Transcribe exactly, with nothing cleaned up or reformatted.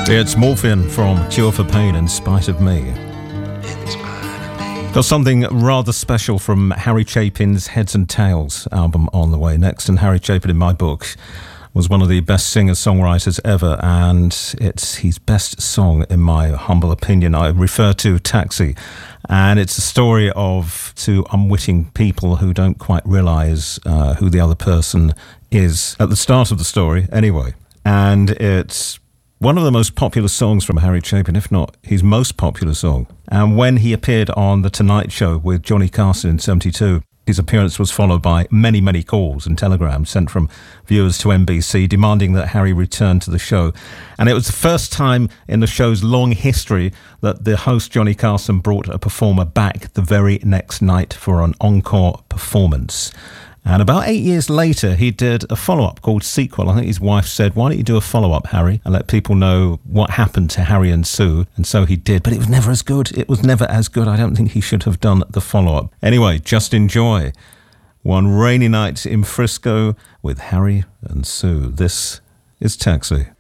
It's Morphine from Cure for Pain, In Spite of Me. Got something rather special from Harry Chapin's Heads and Tails album on the way next. And Harry Chapin, in my book, was one of the best singer-songwriters ever, and it's his best song, in my humble opinion. I refer to Taxi, and it's a story of two unwitting people who don't quite realise uh, who the other person is at the start of the story, anyway. And it's one of the most popular songs from Harry Chapin, if not his most popular song. And when he appeared on The Tonight Show with Johnny Carson in seventy-two, his appearance was followed by many, many calls and telegrams sent from viewers to N B C demanding that Harry return to the show. And it was the first time in the show's long history that the host, Johnny Carson, brought a performer back the very next night for an encore performance. And about eight years later, he did a follow-up called Sequel. I think his wife said, why don't you do a follow-up, Harry, and let people know what happened to Harry and Sue? And so he did, but it was never as good. It was never as good. I don't think he should have done the follow-up. Anyway, just enjoy one rainy night in Frisco with Harry and Sue. This is Taxi.